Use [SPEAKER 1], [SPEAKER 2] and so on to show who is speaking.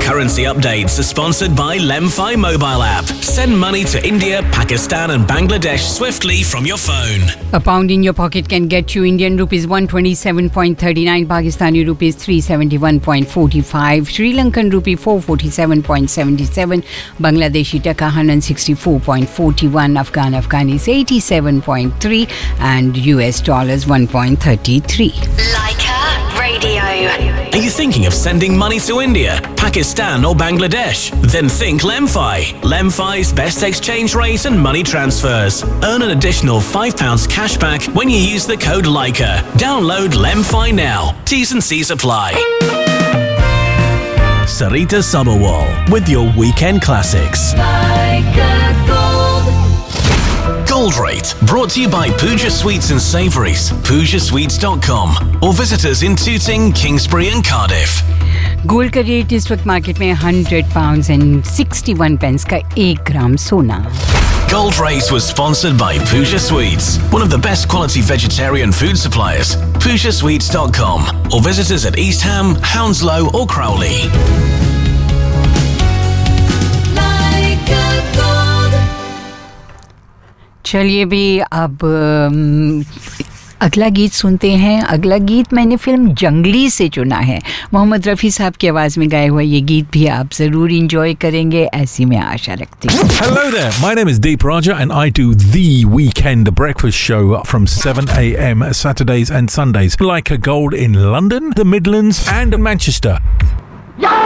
[SPEAKER 1] currency updates are sponsored by Lemfi mobile app. Send money to India, Pakistan and Bangladesh swiftly from your phone.
[SPEAKER 2] A pound in your pocket can get you Indian rupees 127.39, Pakistani rupees 371.45, Sri Lankan rupee 447.77, Bangladeshi taka 164.41, Afghanis 87.3 and US dollars 1.33.
[SPEAKER 3] Leica Radio.
[SPEAKER 1] Are you thinking of sending money to India, Pakistan or Bangladesh? Then think Lemfi. Lemfi's best exchange rate and money transfers. Earn an additional £5 cash back when you use the code Leica. Download Lemfi now. T's and C's apply. Sarita Sabharwal with your weekend classics. Gold Rate, brought to you by Pooja Sweets and Savouries, PoojaSweets.com, or visit us in Tooting, Kingsbury and Cardiff.
[SPEAKER 2] Gold का rate इस वक्त market में 100 pounds and 61 pence का 1 ग्राम सोना.
[SPEAKER 1] Gold Rate was sponsored by Pooja Sweets, one of the best quality vegetarian food suppliers. PoojaSweets.com, or visit us at East Ham, Hounslow or Crowley.
[SPEAKER 2] चलिए भी अब अगला गीत सुनते हैं. अगला गीत मैंने फिल्म जंगली से चुना है. मोहम्मद रफ़ी साहब की आवाज़ में गाया हुआ ये गीत भी आप ज़रूर इंजॉय करेंगे, ऐसी मैं आशा रखती हूँ.
[SPEAKER 4] Hello there, my name is Deep Raja and I do The Weekend Breakfast Show from 7 a.m. Saturdays and Sundays. Like a Gold in London, the Midlands and Manchester.